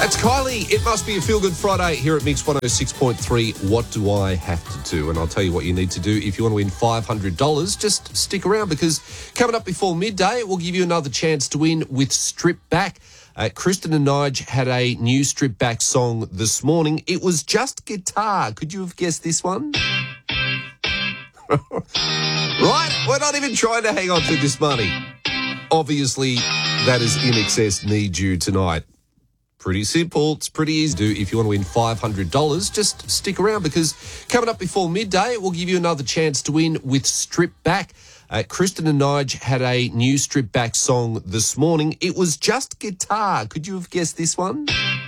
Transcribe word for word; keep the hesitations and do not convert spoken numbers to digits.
That's Kylie. It must be a Feel Good Friday here at Mix one oh six point three. What do I have to do? And I'll tell you what you need to do if you want to win five hundred dollars. Just stick around because coming up before midday, we'll give you another chance to win with Strip Back. Uh, Kristen and Nige had a new Strip Back song this morning. It was just guitar. Could you have guessed this one? Right? We're not even trying to hang on to this money. Obviously, that is In Excess Need You tonight. Pretty simple. It's pretty easy to do if you want to win five hundred dollars. Just stick around because coming up before midday, we'll give you another chance to win with Strip Back. Uh, Kristen and Nige had a new Strip Back song this morning. It was just guitar. Could you have guessed this one?